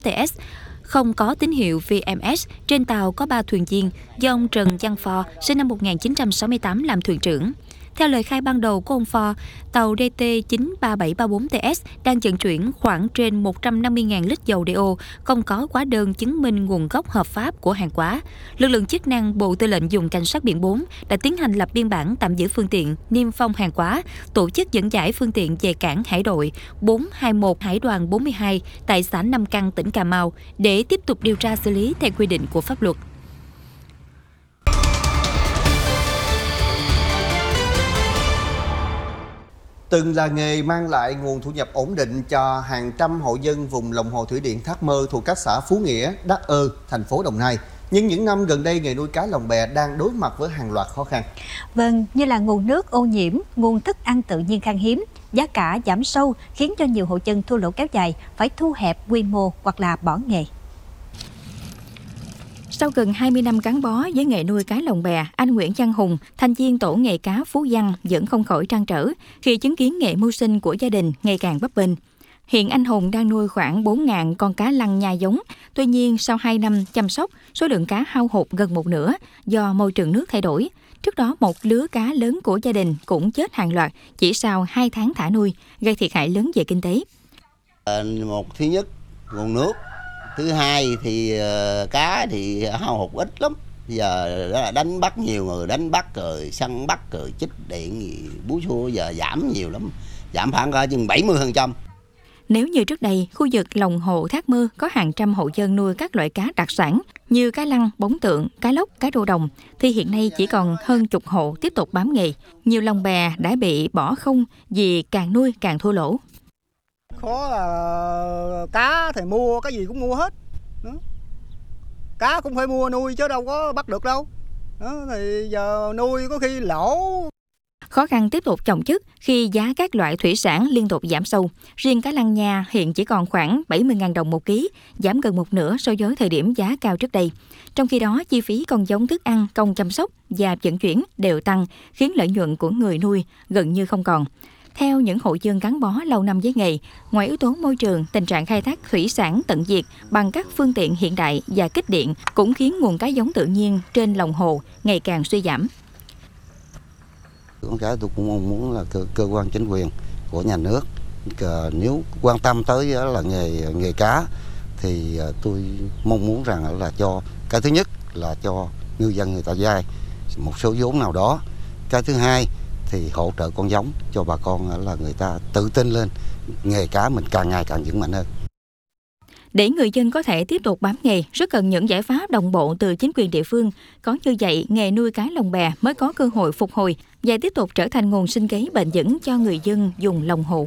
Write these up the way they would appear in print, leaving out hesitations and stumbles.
TS không có tín hiệu VMS. Trên tàu có 3 thuyền viên do ông Trần Văn Phò, sinh năm 1968 làm thuyền trưởng. Theo lời khai ban đầu của ông Phò, tàu DT93734TS đang vận chuyển khoảng trên 150.000 lít dầu đeo, không có hóa đơn chứng minh nguồn gốc hợp pháp của hàng hóa. Lực lượng chức năng Bộ Tư lệnh Vùng Cảnh sát biển 4 đã tiến hành lập biên bản tạm giữ phương tiện, niêm phong hàng hóa, tổ chức dẫn giải phương tiện về cảng Hải đội 421 Hải đoàn 42 tại xã Nam Căn, tỉnh Cà Mau để tiếp tục điều tra xử lý theo quy định của pháp luật. Từng là nghề mang lại nguồn thu nhập ổn định cho hàng trăm hộ dân vùng lòng hồ thủy điện Thác Mơ thuộc các xã Phú Nghĩa, Đắc Ơ, thành phố Đồng Nai. Nhưng những năm gần đây, nghề nuôi cá lồng bè đang đối mặt với hàng loạt khó khăn. Vâng, như là nguồn nước ô nhiễm, nguồn thức ăn tự nhiên khan hiếm, giá cả giảm sâu khiến cho nhiều hộ dân thua lỗ kéo dài, phải thu hẹp quy mô hoặc là bỏ nghề. Sau gần 20 năm gắn bó với nghề nuôi cá lồng bè, anh Nguyễn Văn Hùng, thành viên tổ nghề cá Phú Văn vẫn không khỏi trăn trở khi chứng kiến nghề mưu sinh của gia đình ngày càng bấp bênh. Hiện anh Hùng đang nuôi khoảng 4.000 con cá lăng nhai giống. Tuy nhiên, sau 2 năm chăm sóc, số lượng cá hao hụt gần một nửa do môi trường nước thay đổi. Trước đó, một lứa cá lớn của gia đình cũng chết hàng loạt chỉ sau 2 tháng thả nuôi, gây thiệt hại lớn về kinh tế. Thứ nhất, nguồn nước. Thứ hai thì cá thì hao hụt ít lắm. Giờ đó là đánh bắt nhiều người, đánh bắt rồi săn bắt rồi chích điện bú xua giờ giảm nhiều lắm. Giảm khoảng cả chừng 70%. Nếu như trước đây, khu vực lòng hồ Thác Mơ có hàng trăm hộ dân nuôi các loại cá đặc sản như cá lăng, bống tượng, cá lóc, cá rô đồng, thì hiện nay chỉ còn hơn chục hộ tiếp tục bám nghề. Nhiều lồng bè đã bị bỏ không vì càng nuôi càng thua lỗ. Khó là cá thì mua, cái gì cũng mua hết. Đó. Cá cũng phải mua nuôi chứ đâu có bắt được đâu. Đó, thì giờ nuôi có khi lỗ. Khó khăn tiếp tục chồng chất khi giá các loại thủy sản liên tục giảm sâu. Riêng cá lăng nha hiện chỉ còn khoảng 70.000 đồng một ký, giảm gần một nửa so với thời điểm giá cao trước đây. Trong khi đó, chi phí con giống thức ăn, công chăm sóc và vận chuyển đều tăng, khiến lợi nhuận của người nuôi gần như không còn. Theo những hộ dân gắn bó lâu năm với nghề, ngoài yếu tố môi trường, tình trạng khai thác thủy sản tận diệt bằng các phương tiện hiện đại và kích điện cũng khiến nguồn cá giống tự nhiên trên lòng hồ ngày càng suy giảm. Con cá tôi cũng mong muốn là cơ quan chính quyền của nhà nước nếu quan tâm tới là nghề cá thì tôi mong muốn rằng là cho cái thứ nhất là cho ngư dân người ta vay một số vốn nào đó. Cái thứ hai thì hỗ trợ con giống cho bà con là người ta tự tin lên, nghề cá mình càng ngày càng vững mạnh hơn. Để người dân có thể tiếp tục bám nghề, rất cần những giải pháp đồng bộ từ chính quyền địa phương. Có như vậy, nghề nuôi cá lồng bè mới có cơ hội phục hồi và tiếp tục trở thành nguồn sinh kế bền vững cho người dân vùng lòng hồ.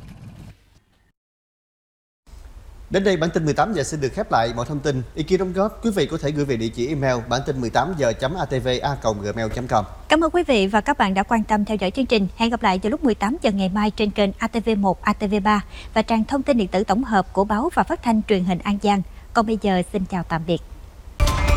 Đến đây bản tin 18 giờ xin được khép lại. Mọi thông tin, ý kiến đóng góp quý vị có thể gửi về địa chỉ email bản tin 18giờ.atva@gmail.com. Cảm ơn quý vị và các bạn đã quan tâm theo dõi chương trình. Hẹn gặp lại vào lúc 18 giờ ngày mai trên kênh ATV1, ATV3 và trang thông tin điện tử tổng hợp của báo và phát thanh truyền hình An Giang. Còn bây giờ xin chào tạm biệt.